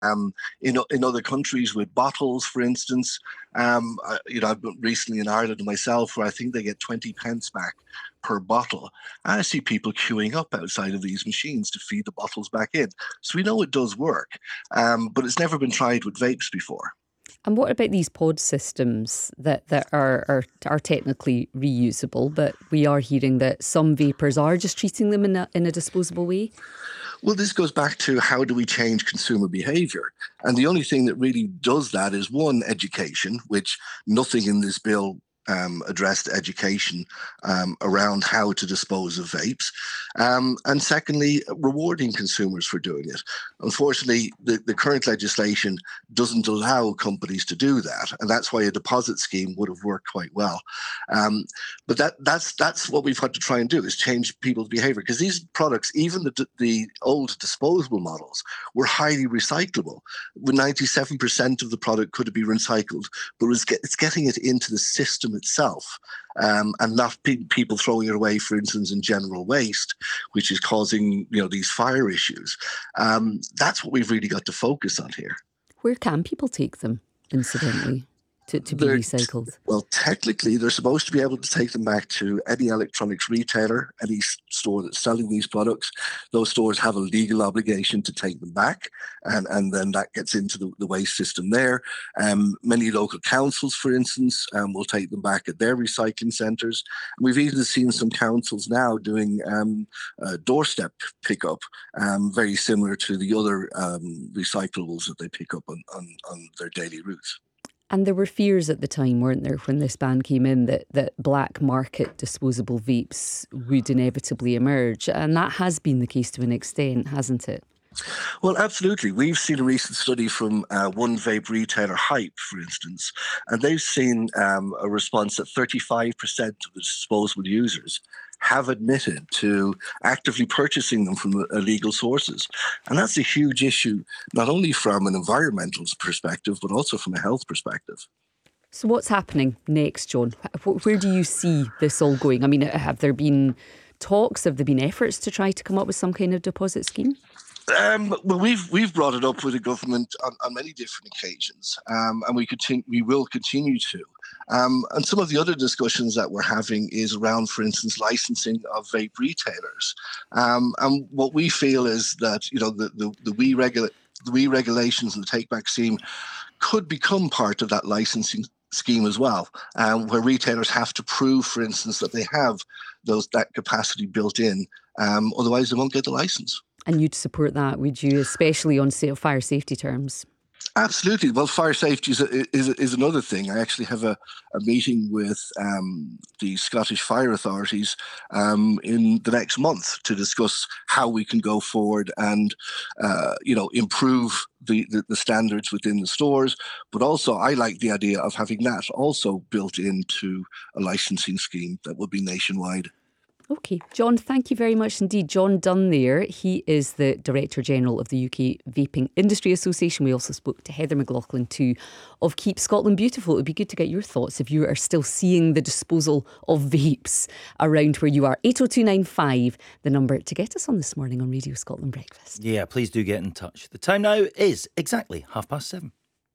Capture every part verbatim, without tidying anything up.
Um, in, in other countries with bottles, for instance, um, I, you know, I've been recently in Ireland myself, where I think they get twenty pence back per bottle. And I see people queuing up outside of these machines to feed the bottles back in. So we know it does work, um, but it's never been tried with vapes before. And what about these pod systems that, that are, are are technically reusable, but we are hearing that some vapers are just treating them in a, in a disposable way? Well, this goes back to how do we change consumer behaviour? And the only thing that really does that is, one, education, which nothing in this bill um, addressed education um, around how to dispose of vapes. Um, and secondly, rewarding consumers for doing it. Unfortunately, the, the current legislation doesn't allow companies to do that. And that's why a deposit scheme would have worked quite well. Um, but that that's that's what we've had to try and do, is change people's behavior. Because these products, even the, the old disposable models, were highly recyclable. With ninety-seven percent of the product could be recycled, but it's, get, it's getting it into the system itself. Um, and not pe- people throwing it away, for instance, in general waste, which is causing, you know, these fire issues. Um, that's what we've really got to focus on here. Where can people take them, incidentally, to, to be They're, recycled? Well, technically, they're supposed to be able to take them back to any electronics retailer, any store that's selling these products. Those stores have a legal obligation to take them back, and, and then that gets into the, the waste system there. Um, many local councils, for instance, um, will take them back at their recycling centres. We've even seen some councils now doing um, uh, doorstep pickup, um, very similar to the other um, recyclables that they pick up on, on, on their daily routes. And there were fears at the time, weren't there, when this ban came in, that, that black market disposable vapes would inevitably emerge. And that has been the case to an extent, hasn't it? Well, absolutely. We've seen a recent study from uh, one vape retailer, Hype, for instance, and they've seen um, a response that thirty-five percent of the disposable users have admitted to actively purchasing them from illegal sources. And that's a huge issue, not only from an environmental perspective, but also from a health perspective. So what's happening next, John? Where do you see this all going? I mean, have there been talks, have there been efforts to try to come up with some kind of deposit scheme? Um, well, we've we've brought it up with the government on, on many different occasions, um, and we continue, we will continue to. Um, and some of the other discussions that we're having is around, for instance, licensing of vape retailers. Um, and what we feel is that, you know, the the, the we regula- the we regulations and the take back scheme could become part of that licensing scheme as well, um, where retailers have to prove, for instance, that they have those that capacity built in. Um, otherwise, they won't get the license. And you'd support that, would you, especially on fire safety terms? Absolutely. Well, fire safety is, a, is, is another thing. I actually have a, a meeting with um, the Scottish Fire Authorities um, in the next month to discuss how we can go forward and, uh, you know, improve the, the, the standards within the stores. But also, I like the idea of having that also built into a licensing scheme that would be nationwide. OK. John, thank you very much indeed. John Dunn there. He is the Director General of the U K Vaping Industry Association. We also spoke to Heather McLaughlin too of Keep Scotland Beautiful. It would be good to get your thoughts if you are still seeing the disposal of vapes around where you are. eight oh two nine five, the number to get us on this morning on Radio Scotland Breakfast. Yeah, please do get in touch. The time now is exactly half past seven.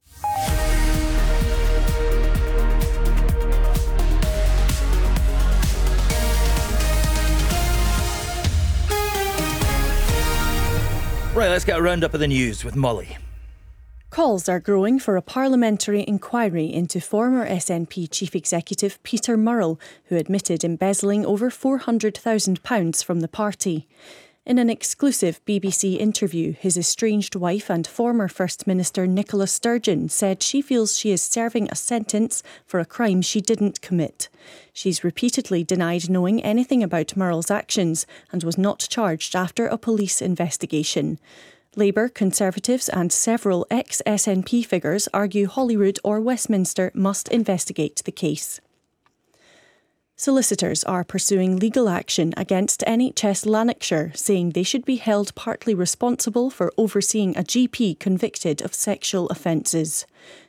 Right, let's get a roundup of the news with Molly. Calls are growing for a parliamentary inquiry into former S N P Chief Executive Peter Murrell, who admitted embezzling over four hundred thousand pounds from the party. In an exclusive B B C interview, his estranged wife and former First Minister Nicola Sturgeon said she feels she is serving a sentence for a crime she didn't commit. She's repeatedly denied knowing anything about Murrell's actions and was not charged after a police investigation. Labour, Conservatives and several ex-S N P figures argue Holyrood or Westminster must investigate the case. Solicitors are pursuing legal action against N H S Lanarkshire, saying they should be held partly responsible for overseeing a G P convicted of sexual offences.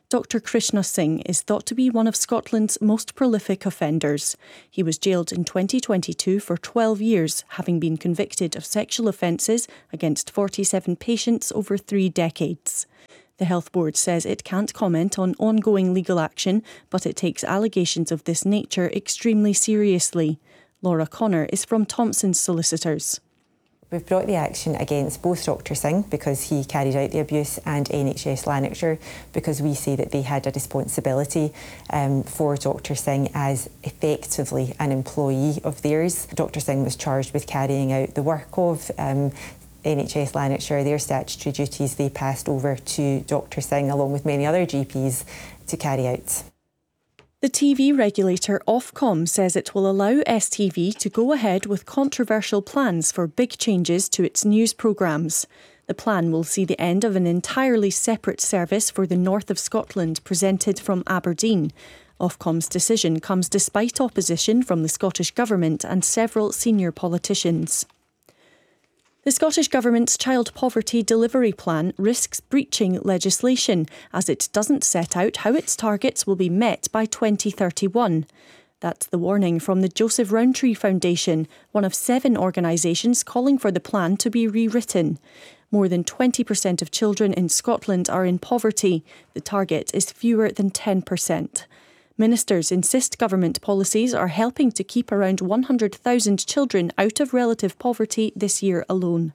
Doctor Krishna Singh is thought to be one of Scotland's most prolific offenders. He was jailed in twenty twenty-two for twelve years, having been convicted of sexual offences against forty-seven patients over three decades. The Health Board says it can't comment on ongoing legal action, but it takes allegations of this nature extremely seriously. Laura Connor is from Thompson's Solicitors. We've brought the action against both Doctor Singh because he carried out the abuse and N H S Lanarkshire because we say that they had a responsibility um, for Doctor Singh as effectively an employee of theirs. Doctor Singh was charged with carrying out the work of um, N H S Lanarkshire, their statutory duties they passed over to Doctor Singh along with many other G Ps to carry out. The T V regulator Ofcom says it will allow S T V to go ahead with controversial plans for big changes to its news programmes. The plan will see the end of an entirely separate service for the north of Scotland presented from Aberdeen. Ofcom's decision comes despite opposition from the Scottish Government and several senior politicians. The Scottish Government's Child Poverty Delivery Plan risks breaching legislation as it doesn't set out how its targets will be met by twenty thirty-one. That's the warning from the Joseph Rowntree Foundation, one of seven organisations calling for the plan to be rewritten. More than twenty percent of children in Scotland are in poverty. The target is fewer than ten percent. Ministers insist government policies are helping to keep around one hundred thousand children out of relative poverty this year alone.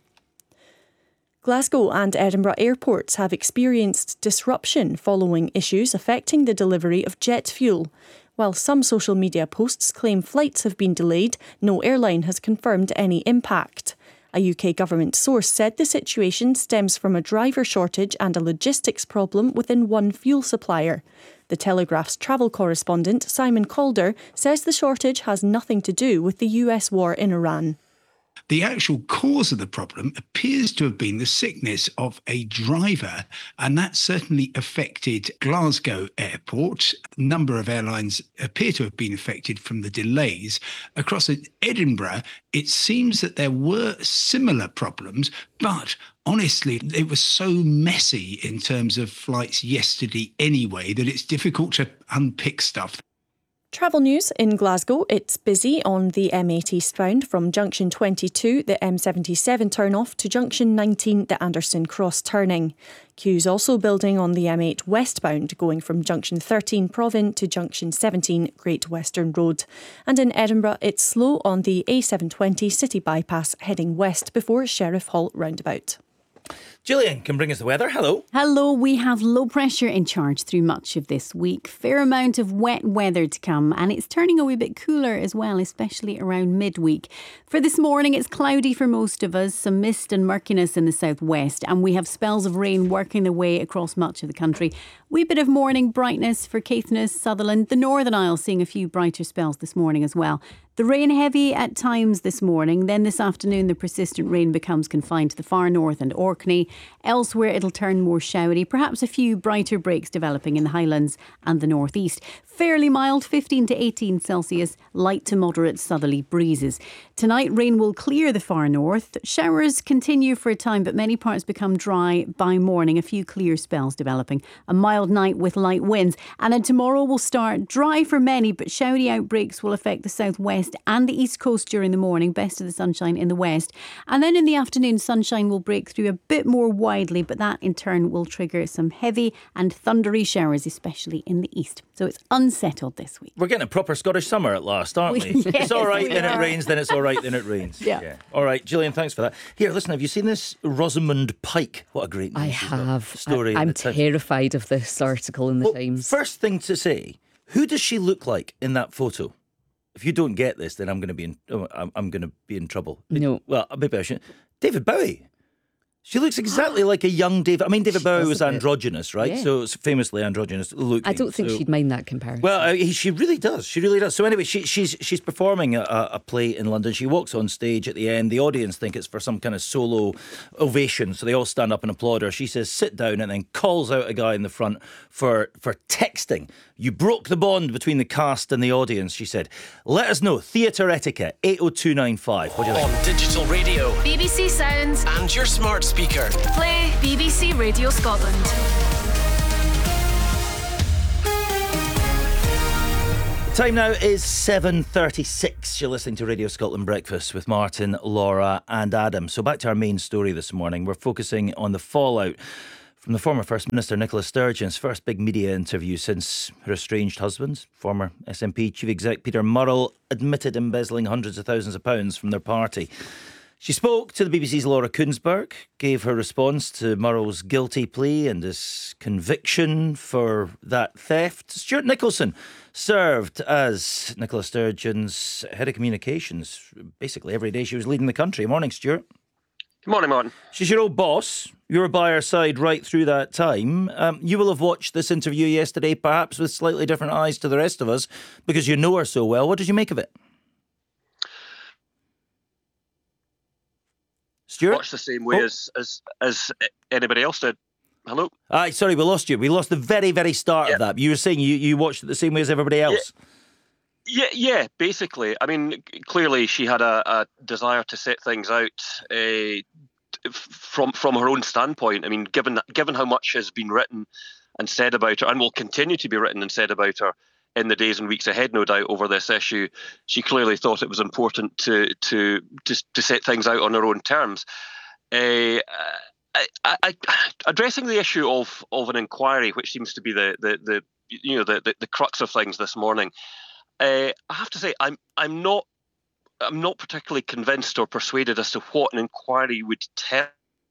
Glasgow and Edinburgh airports have experienced disruption following issues affecting the delivery of jet fuel. While some social media posts claim flights have been delayed, no airline has confirmed any impact. A U K government source said the situation stems from a driver shortage and a logistics problem within one fuel supplier. The Telegraph's travel correspondent, Simon Calder, says the shortage has nothing to do with the U S war in Iran. The actual cause of the problem appears to have been the sickness of a driver, and that certainly affected Glasgow Airport. A number of airlines appear to have been affected from the delays. Across Edinburgh, it seems that there were similar problems, but honestly, it was so messy in terms of flights yesterday anyway that it's difficult to unpick stuff. Travel news in Glasgow. It's busy on the M eight eastbound from junction twenty-two, the M seventy-seven turn-off, to junction nineteen, the Anderson Cross turning. Queues also building on the M eight westbound, going from junction thirteen, Provin, to junction seventeen, Great Western Road. And in Edinburgh, it's slow on the A seven twenty city bypass heading west before Sheriff Hall roundabout. Gillian can bring us the weather. Hello. Hello. We have low pressure in charge through much of this week. Fair amount of wet weather to come, and it's turning a wee bit cooler as well, especially around midweek. For this morning, it's cloudy for most of us, some mist and murkiness in the southwest, and we have spells of rain working their way across much of the country. Wee bit of morning brightness for Caithness, Sutherland, the Northern Isles seeing a few brighter spells this morning as well. The rain heavy at times this morning, then this afternoon the persistent rain becomes confined to the far north and Orkney. Elsewhere it'll turn more showery, perhaps a few brighter breaks developing in the Highlands and the northeast. Fairly mild, fifteen to eighteen Celsius, light to moderate southerly breezes. Tonight rain will clear the far north. Showers continue for a time, but many parts become dry by morning. A few clear spells developing. A mild night with light winds. And then tomorrow will start dry for many, but showery outbreaks will affect the southwest and the east coast during the morning. Best of the sunshine in the west. And then in the afternoon, sunshine will break through a bit more widely, but that in turn will trigger some heavy and thundery showers, especially in the east. So it's unsettled this week. We're getting a proper Scottish summer at last, aren't we? Yes, it's all right, then are. it rains, then it's all right, then it rains. Yeah. yeah. All right, Gillian, thanks for that. Here, listen, have you seen this Rosamund Pike? What a great I news, have. story. I, I'm in the Times. terrified of this article in the well, Times. First thing to say, who does she look like in that photo? If you don't get this, then I'm going to be in. Oh, I'm, I'm going to be in trouble. No. Well, maybe I shouldn't. David Bowie. She looks exactly like a young David. I mean, David She Bowie does was a bit. androgynous, right? Yeah. So it's famously androgynous looking. I don't think so. she'd mind that comparison. Well, uh, he, she really does. She really does. So anyway, she, she's she's performing a, a play in London. She walks on stage at the end. The audience think it's for some kind of solo ovation, so they all stand up and applaud her. She says, "Sit down," and then calls out a guy in the front for for texting. "You broke the bond between the cast and the audience," she said. "Let us know. Theatre Etiquette, eight oh two nine five. What do you think? On digital radio, B B C Sounds, and your smart speaker. play B B C Radio Scotland. Time now is seven thirty-six. You're listening to Radio Scotland Breakfast with Martin, Laura and Adam. So back to our main story this morning. We're focusing on the fallout from the former First Minister Nicola Sturgeon's first big media interview since her estranged husband, former S N P Chief Exec Peter Murrell, admitted embezzling hundreds of thousands of pounds from their party. She spoke to the B B C's Laura Kuenssberg, gave her response to Murrell's guilty plea and his conviction for that theft. Stuart Nicholson served as Nicola Sturgeon's head of communications basically every day she was leading the country. Morning, Stuart. Good morning, Martin. She's your old boss. You were by her side right through that time. Um, you will have watched this interview yesterday, perhaps with slightly different eyes to the rest of us, because you know her so well. What did you make of it? Stuart? Watched the same way oh. as, as as anybody else did. Hello? Ah, sorry, we lost you. We lost the very, very start yeah. of that. You were saying you, you watched it the same way as everybody else. Yeah, yeah, yeah basically. I mean, clearly she had a, a desire to set things out uh, from from her own standpoint. I mean, given given how much has been written and said about her, and will continue to be written and said about her in the days and weeks ahead, no doubt, over this issue, she clearly thought it was important to to to, to set things out on her own terms. Uh, I, I, I, addressing the issue of, of an inquiry, which seems to be the the, the you know the, the, the crux of things this morning, uh, I have to say I'm I'm not I'm not particularly convinced or persuaded as to what an inquiry would tell.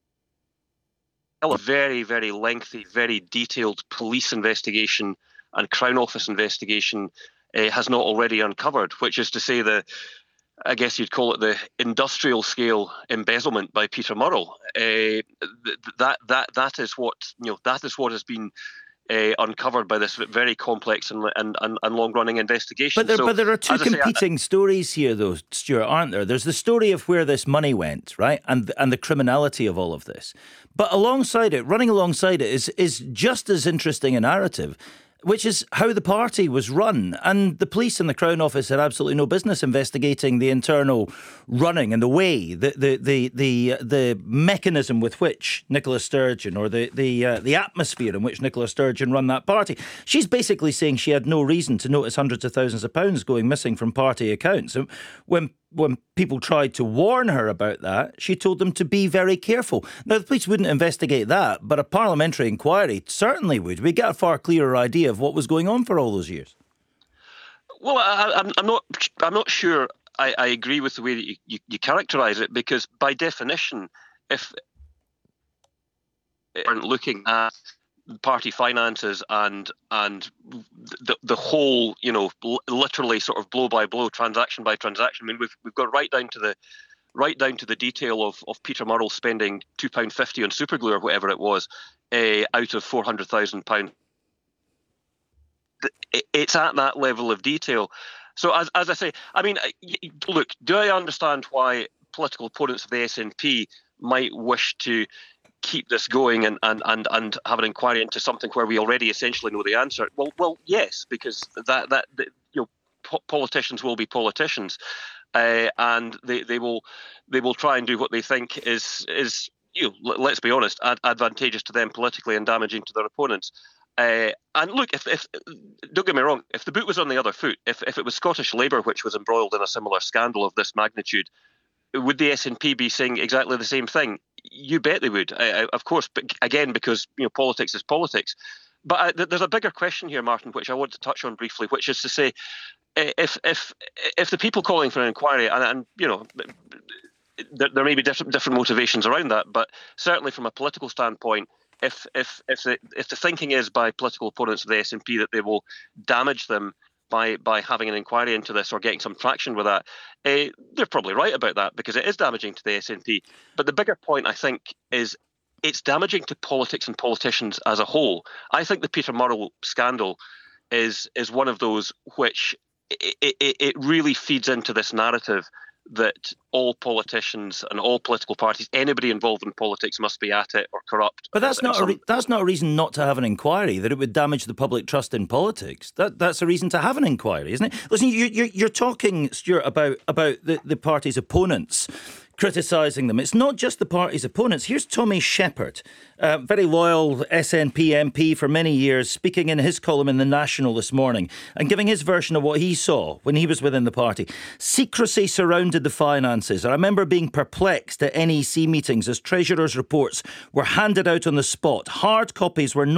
A very very lengthy, very detailed police investigation and Crown Office investigation uh, has not already uncovered, which is to say the, I guess you'd call it the industrial scale embezzlement by Peter Murrell. Uh, that that that is what you know. That is what has been uh, uncovered by this very complex and and, and, and long running investigation. But there, so, but there are two competing say, I, stories here, though, Stuart, aren't there? There's the story of where this money went, right, and and the criminality of all of this. But alongside it, running alongside it, is is just as interesting a narrative, which is how the party was run. And the police and the Crown Office had absolutely no business investigating the internal running and the way, the the the the, the mechanism with which Nicola Sturgeon, or the the uh, the atmosphere in which Nicola Sturgeon run that party. She's basically saying she had no reason to notice hundreds of thousands of pounds going missing from party accounts. And when When people tried to warn her about that, she told them to be very careful. Now, the police wouldn't investigate that, but a parliamentary inquiry certainly would. We'd get a far clearer idea of what was going on for all those years. Well, I, I'm, I'm not. I'm not sure. I, I agree with the way that you, you, you characterise it, because by definition, if we aren't looking at party finances and and the the whole, you know, literally sort of blow by blow, transaction by transaction. I mean, we've we've got right down to the right down to the detail of, of Peter Murrell spending two pound fifty on superglue or whatever it was, uh, out of four hundred thousand pounds. It's at that level of detail. So as as I say, I mean, look, do I understand why political opponents of the S N P might wish to keep this going and, and, and, and have an inquiry into something where we already essentially know the answer? Well, well, yes, because that that, that you know, po- politicians will be politicians, uh, and they, they will they will try and do what they think is is you know, let's be honest, ad- advantageous to them politically and damaging to their opponents. Uh, and look, if, if don't get me wrong, if the boot was on the other foot, if if it was Scottish Labour which was embroiled in a similar scandal of this magnitude, would the S N P be saying exactly the same thing? You bet they would, uh, of course. But again, because you know politics is politics. But uh, th- there's a bigger question here, Martin, which I want to touch on briefly, which is to say, if if if the people calling for an inquiry, and, and you know, there, there may be different different motivations around that, but certainly from a political standpoint, if if if the if the thinking is by political opponents of the S N P that they will damage them by by having an inquiry into this or getting some traction with that, uh, they're probably right about that, because it is damaging to the S N P. But the bigger point, I think, is it's damaging to politics and politicians as a whole. I think the Peter Murrell scandal is is one of those which it, it, it really feeds into this narrative that all politicians and all political parties, anybody involved in politics, must be at it or corrupt. But that's not a re- that's not a reason not to have an inquiry, that it would damage the public trust in politics. That that's a reason to have an inquiry, isn't it? Listen, you, you're you're talking, Stuart, about about the, the party's opponents criticising them. It's not just the party's opponents. Here's Tommy Shepherd, a very loyal S N P M P for many years, speaking in his column in The National this morning and giving his version of what he saw when he was within the party. Secrecy surrounded the finances. I remember being perplexed at N E C meetings as Treasurer's reports were handed out on the spot. Hard copies were not